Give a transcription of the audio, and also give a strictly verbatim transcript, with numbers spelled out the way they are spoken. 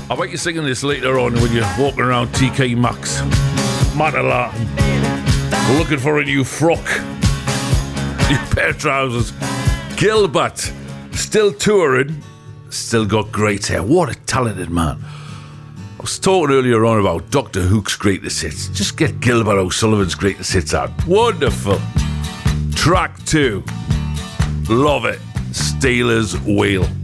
I bet you're singing this later on when you're walking around T K Maxx, Matalan, looking for a new frock, new pair of trousers. Gilbert, still touring, still got great hair. What a talented man. I was talking earlier on about Doctor Hook's greatest hits. Just get Gilbert O'Sullivan's greatest hits out. Wonderful. Track two. Love it. Steelers Wheel.